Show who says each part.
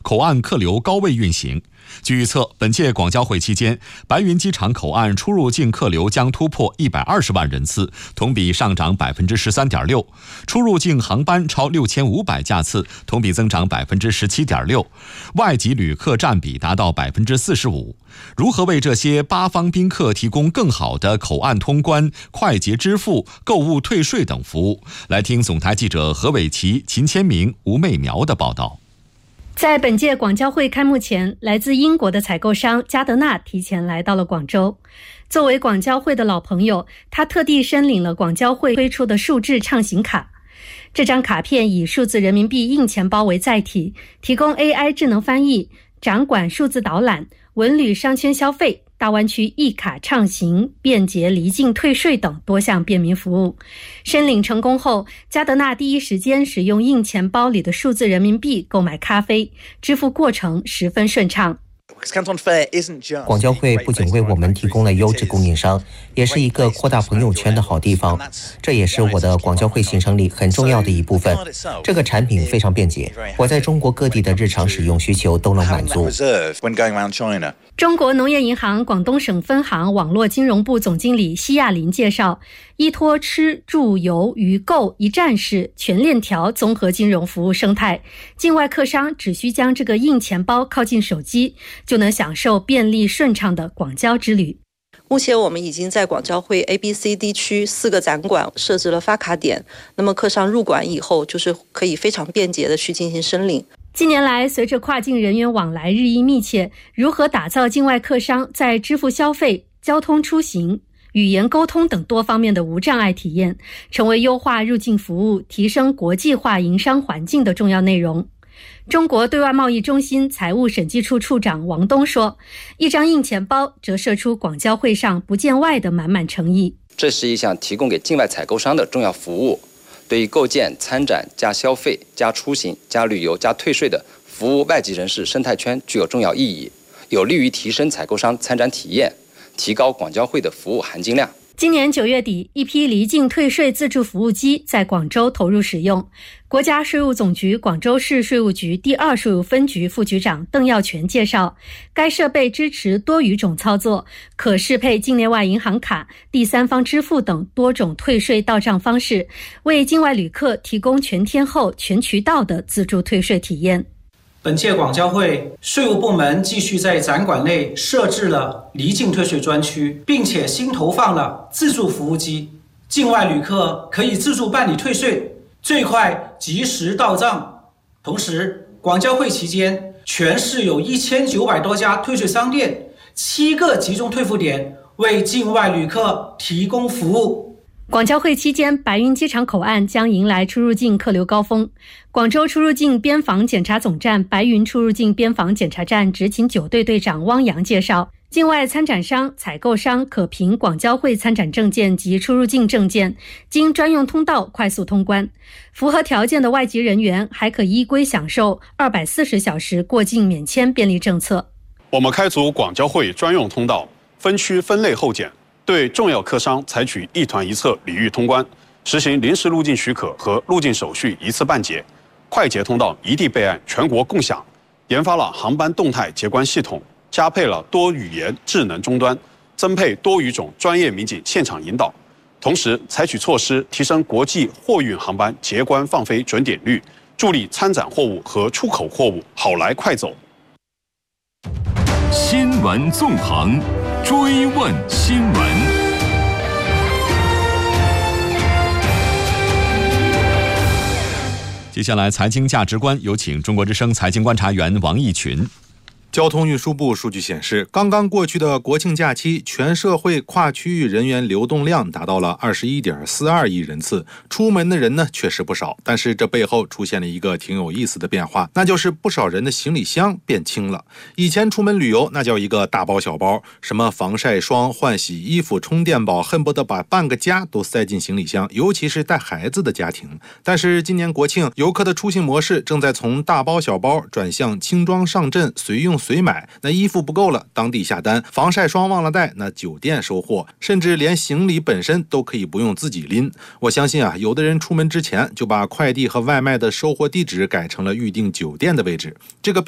Speaker 1: 口岸客流高位运行。据预测，本届广交会期间，白云机场口岸出入境客流将突破120万人次，同比上涨13.6%；出入境航班超6500架次，同比增长17.6%；外籍旅客占比达到45%。如何为这些八方宾客提供更好的口岸通关、快捷支付、购物退税等服务？来听总台记者何伟琪、秦千明、吴媚苗的报道。
Speaker 2: 在本届广交会开幕前，来自英国的采购商加德纳提前来到了广州。作为广交会的老朋友，他特地申领了广交会推出的数字畅行卡。这张卡片以数字人民币硬钱包为载体，提供 AI 智能翻译、掌管数字导览、文旅商圈消费、大湾区一卡畅行、便捷离境退税等多项便民服务。申领成功后，加德纳第一时间使用硬钱包里的数字人民币购买咖啡，支付过程十分顺畅。
Speaker 3: 广交会不仅为我们提供了优质供应商，也是一个扩大朋友圈的好地方。这也是我的广交会行程里很重要的一部分。这个产品非常便捷，我在中国各地的日常使用需求都能满足。
Speaker 2: 中国农业银行广东省分行网络金融部总经理奚亚林介绍，依托吃住游娱购一站式全链条综合金融服务生态，境外客商只需将这个硬钱包靠近手机，就能享受便利顺畅的广交之旅。
Speaker 4: 目前我们已经在广交会 A、B、C、D 区4个展馆设置了发卡点，那么客商入馆以后就是可以非常便捷的去进行申领。
Speaker 2: 近年来，随着跨境人员往来日益密切，如何打造境外客商在支付消费、交通出行、语言沟通等多方面的无障碍体验，成为优化入境服务、提升国际化营商环境的重要内容。中国对外贸易中心财务审计处处长王东说，一张硬钱包折射出广交会上不见外的满满诚意。
Speaker 5: 这是一项提供给境外采购商的重要服务，对于构建参展加消费加出行加旅游加退税的服务外籍人士生态圈具有重要意义，有利于提升采购商参展体验，提高广交会的服务含金量。
Speaker 2: 今年9月底，一批离境退税自助服务机在广州投入使用。国家税务总局广州市税务局第2税务分局副局长邓耀全介绍，该设备支持多语种操作，可适配境内外银行卡、第三方支付等多种退税到账方式，为境外旅客提供全天候、全渠道的自助退税体验。
Speaker 6: 本届广交会税务部门继续在展馆内设置了离境退税专区，并且新投放了自助服务机，境外旅客可以自助办理退税，最快及时到账。同时，广交会期间，全市有1900多家退税商店，7个集中退付点，为境外旅客提供服务。
Speaker 2: 广交会期间，白云机场口岸将迎来出入境客流高峰。广州出入境边防检查总站白云出入境边防检查站执勤9队队长汪洋介绍，境外参展商、采购商可凭广交会参展证件及出入境证件，经专用通道快速通关。符合条件的外籍人员还可依规享受240小时过境免签便利政策。
Speaker 7: 我们开足广交会专用通道，分区分类候检，对重要客商采取一团一策礼遇通关，实行临时入境许可和入境手续一次办结，快捷通道一地备案，全国共享。研发了航班动态结关系统，加配了多语言智能终端，增配多语种专业民警现场引导。同时采取措施提升国际货运航班结关放飞准点率，助力参展货物和出口货物好来快走。
Speaker 8: 新闻纵横，追问新闻。
Speaker 1: 接下来财经价值观，有请中国之声财经观察员王毅群。
Speaker 9: 交通运输部数据显示，刚刚过去的国庆假期，全社会跨区域人员流动量达到了21.42亿人次。出门的人呢，确实不少，但是这背后出现了一个挺有意思的变化，那就是不少人的行李箱变轻了。以前出门旅游，那叫一个大包小包，什么防晒霜、换洗衣服、充电宝，恨不得把半个家都塞进行李箱，尤其是带孩子的家庭。但是今年国庆，游客的出行模式正在从大包小包转向轻装上阵，随用随买。那衣服不够了，当地下单；防晒霜忘了带，那酒店收货，甚至连行李本身都可以不用自己拎。我相信有的人出门之前就把快递和外卖的收货地址改成了预订酒店的位置。这个